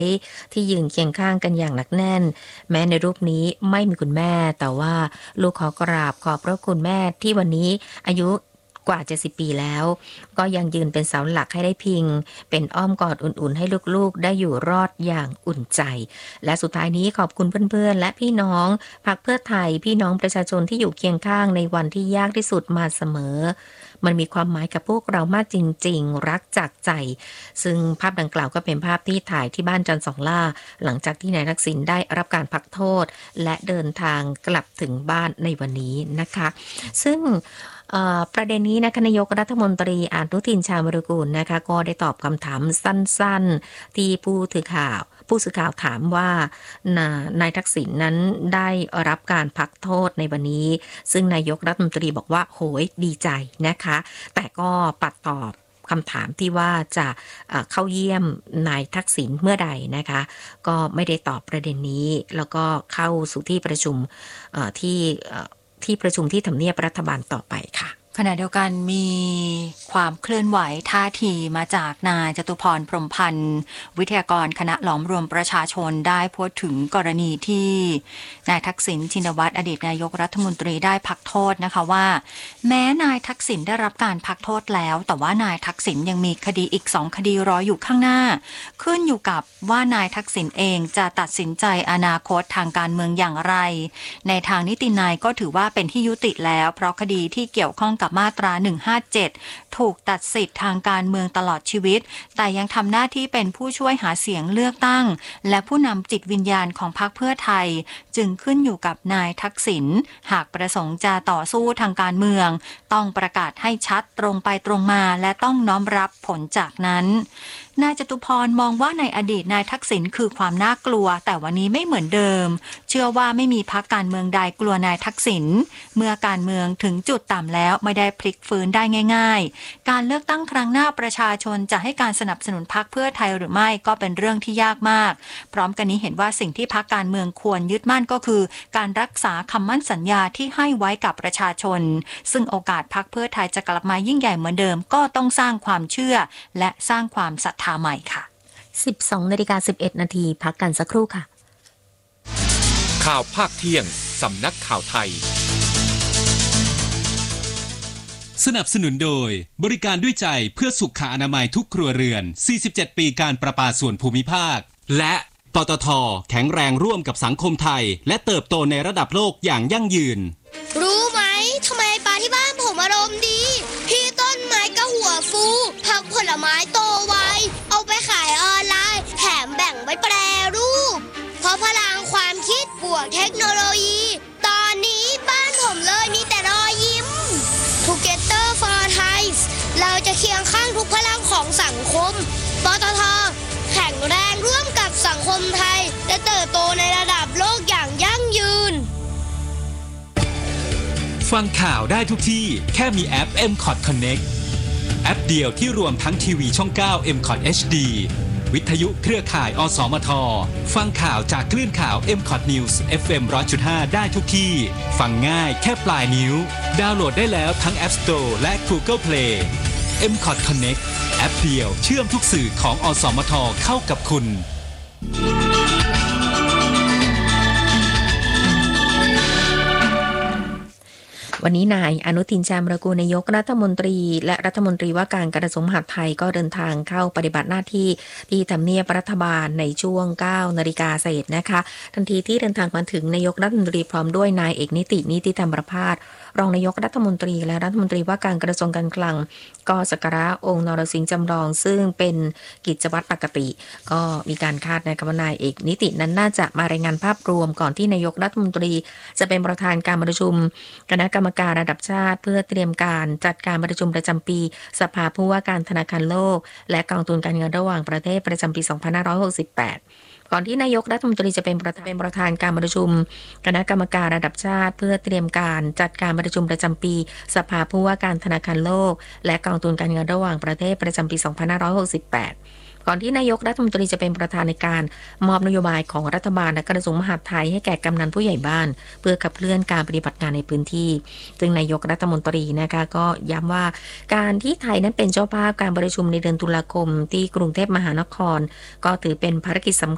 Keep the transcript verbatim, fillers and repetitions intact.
ที่ยืนเคียงข้างกันอย่างหนักแน่นแม้ในรูปนี้ไม่มีคุณแม่แต่ว่าลูกขอกราบขอบพระคุณแม่ที่วันนี้อายุกว่าเจ็ดสิบปีแล้วก็ยังยืนเป็นเสาหลักให้ได้พิงเป็นอ้อมกอดอุ่นๆให้ลูกๆได้อยู่รอดอย่างอุ่นใจและสุดท้ายนี้ขอบคุณเพื่อนๆและพี่น้องพรรคเพื่อไทยพี่น้องประชาชนที่อยู่เคียงข้างในวันที่ยากที่สุดมาเสมอมันมีความหมายกับพวกเรามากจริงๆรักจากใจซึ่งภาพดังกล่าวก็เป็นภาพที่ถ่ายที่บ้านจันทร์สองล่าหลังจากที่นายทักษิณได้รับการพักโทษและเดินทางกลับถึงบ้านในวันนี้นะคะซึ่งประเด็นนี้นะคะนายกรัฐมนตรีอนุทินชาญวิรากูลนะคะก็ได้ตอบคำถามสั้นๆที่ผู้ถือข่าวผู้สื่อข่าวถามว่านายทักษิณนั้นได้รับการพักโทษในวันนี้ซึ่งนายกรัฐมนตรีบอกว่าโหยดีใจนะคะแต่ก็ปัดตอบคำถามที่ว่าจะเข้าเยี่ยมนายทักษิณเมื่อใดนะคะก็ไม่ได้ตอบประเด็นนี้แล้วก็เข้าสู่ที่ประชุมที่ที่ประชุมที่ทำเนียบรัฐบาลต่อไปค่ะขณะเดียวกันมีความเคลื่อนไหวท่าทีมาจากนายจตุพรพรหมพันธ์วิทยากรคณะหลอมรวมประชาชนได้พูดถึงกรณีที่นายทักษิณชินวัตรอดีตนายกรัฐมนตรีได้พักโทษนะคะว่าแม้นายทักษิณได้รับการพักโทษแล้วแต่ว่านายทักษิณยังมีคดีอีกสองคดีรออยู่ข้างหน้าขึ้นอยู่กับว่านายทักษิณเองจะตัดสินใจอนาคตทางการเมืองอย่างไรในทางนิตินัยก็ถือว่าเป็นที่ยุติแล้วเพราะคดีที่เกี่ยวข้องกับมาตราหนึ่งห้าเจ็ดถูกตัดสิทธิ์ทางการเมืองตลอดชีวิตแต่ยังทำหน้าที่เป็นผู้ช่วยหาเสียงเลือกตั้งและผู้นำจิตวิญญาณของพรรคเพื่อไทยจึงขึ้นอยู่กับนายทักษิณหากประสงค์จะต่อสู้ทางการเมืองต้องประกาศให้ชัดตรงไปตรงมาและต้องน้อมรับผลจากนั้นนายจตุพรมองว่าในอดีตนายทักษิณคือความน่ากลัวแต่วันนี้ไม่เหมือนเดิมเชื่อว่าไม่มีพรรคการเมืองใดกลัวนายทักษิณเมื่อการเมืองถึงจุดต่ำแล้วไม่ได้พลิกฟื้นได้ง่ายๆการเลือกตั้งครั้งหน้าประชาชนจะให้การสนับสนุนพรรคเพื่อไทยหรือไม่ก็เป็นเรื่องที่ยากมากพร้อมกันนี้เห็นว่าสิ่งที่พรรคการเมืองควรยึดมั่นก็คือการรักษาคำมั่นสัญญาที่ให้ไว้กับประชาชนซึ่งโอกาสพรรคเพื่อไทยจะกลับมายิ่งใหญ่เหมือนเดิมก็ต้องสร้างความเชื่อและสร้างความศรัทธาใหม่ค่ะสิบสองนาฬิกาสิบเอ็ดนาทีพักกันสักครู่ค่ะข่าวภาคเที่ยงสำนักข่าวไทยสนับสนุนโดยบริการด้วยใจเพื่อสุขอนามัยทุกครัวเรือนสี่สิบเจ็ดปีการประปาส่วนภูมิภาคและปตท.แข็งแรงร่วมกับสังคมไทยและเติบโตในระดับโลกอย่างยั่งยืนรู้ไหมทำไมปลาที่บ้านผมอารมณ์ดีพี่ต้นไม้ก็หัวฟูผักผลไม้โตไวเอาไปขายออนไลน์แถมแบ่งไว้แปรรูปเพราะพลังความคิดบวกเทคโนโลยีตอนนี้บ้านผมเลยมีแต่รอยยิ้ม Together for Thai เราจะเคียงข้างทุกพลังของสังคมปตท.แข็งแรงร่วมกับสังคมไทยและเติบโตในระดับโลกอย่างยั่งยืนฟังข่าวได้ทุกที่แค่มีแอป เอ็ม คอท Connect แอปเดียวที่รวมทั้งทีวีช่อง เก้า เอ็ม คอท เอช ดี วิทยุเครือข่ายอสมทฟังข่าวจากคลื่นข่าว เอ็ม คอท News เอฟ เอ็ม หนึ่งร้อยจุดห้า ได้ทุกที่ฟังง่ายแค่ปลายนิ้วดาวน์โหลดได้แล้วทั้ง App Store และ Google Play เอ็ม คอท Connect แอปเดียวเชื่อมทุกสื่อของอสมทเข้ากับคุณวันนี้นายอนุทินชาญวิรากูลนายกรัฐมนตรีและรัฐมนตรีว่าการกระทรวงมหาดไทยก็เดินทางเข้าปฏิบัติหน้าที่ที่ทำเนียบรัฐบาลในช่วงเก้านาฬิกาเศษนะคะทันทีที่เดินทางมาถึงนายกรัฐมนตรีพร้อมด้วยนายเอกนิตินิติธรรมประภาสรองนายกรัฐมนตรีและรัฐมนตรีว่าการกระทรวงการคลังก็สักการะองค์นรสิงห์จำลองซึ่งเป็นกิจวัตรปกติก็มีการคาดนะครับว่านายเอกนิตินั้นน่าจะมารายงานภาพรวมก่อนที่นายกรัฐมนตรีจะเป็นประธานการประชุมคณะกรรมการระดับชาติเพื่อเตรียมการจัดการประชุมประจำปีสภาผู้ว่าการธนาคารโลกและกองทุนการเงินระหว่างประเทศประจำปีสองพันห้าร้อยหกสิบแปดก่อนที่นายกรัฐมนตรีจะเป็นประธานเป็นประธานการประชุมคณะกรรมการระดับชาติเพื่อเตรียมการจัดการประชุมประจำปีสภาผู้ว่าการธนาคารโลกและกองทุนการเงินระหว่างประเทศประจำปีสองพันห้าร้อยหกสิบแปดก่อนที่นายกรัฐมนตรีจะเป็นประธานในการมอบนโยบายของรัฐบาลและกระทรวงมหาดไทยให้แก่กำนันผู้ใหญ่บ้านเพื่อขับเคลื่อนการปฏิบัติงานในพื้นที่ซึ่งนายกรัฐมนตรีนะคะก็ย้ำว่าการที่ไทยนั้นเป็นเจ้าภาพการประชุมในเดือนตุลาคมที่กรุงเทพมหานครก็ถือเป็นภารกิจสำคัญ